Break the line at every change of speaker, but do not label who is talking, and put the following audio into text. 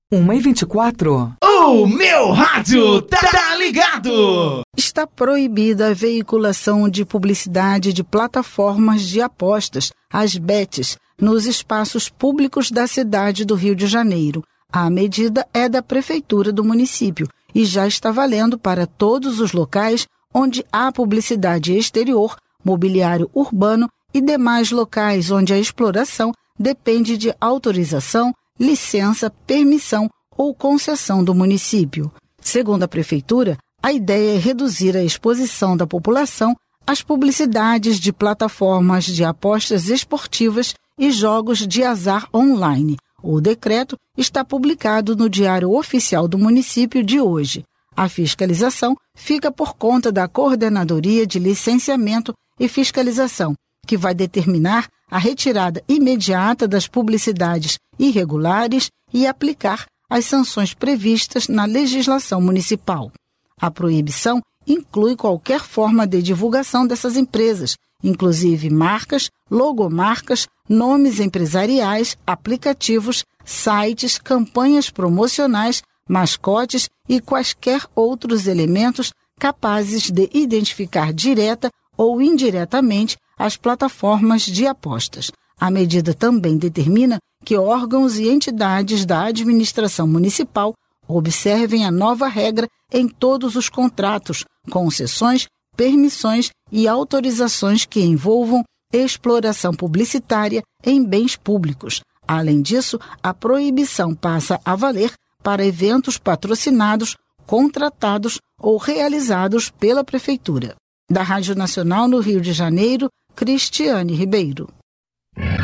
1h24.
O meu rádio tá ligado!
Está proibida a veiculação de publicidade de plataformas de apostas, as bets, nos espaços públicos da cidade do Rio de Janeiro. A medida é da Prefeitura do município e já está valendo para todos os locais onde há publicidade exterior, mobiliário urbano e demais locais onde a exploração depende de autorização, licença, permissão ou concessão do município. Segundo a Prefeitura, a ideia é reduzir a exposição da população às publicidades de plataformas de apostas esportivas e jogos de azar online. O decreto está publicado no Diário Oficial do município de hoje. A fiscalização fica por conta da Coordenadoria de Licenciamento e Fiscalização, que vai determinar a retirada imediata das publicidades irregulares e aplicar as sanções previstas na legislação municipal. A proibição inclui qualquer forma de divulgação dessas empresas, inclusive marcas, logomarcas, nomes empresariais, aplicativos, sites, campanhas promocionais, mascotes e quaisquer outros elementos capazes de identificar direta ou indiretamente as plataformas de apostas. A medida também determina que órgãos e entidades da administração municipal observem a nova regra em todos os contratos, concessões, permissões e autorizações que envolvam exploração publicitária em bens públicos. Além disso, a proibição passa a valer para eventos patrocinados, contratados ou realizados pela Prefeitura. Da Rádio Nacional no Rio de Janeiro, Cristiane Ribeiro.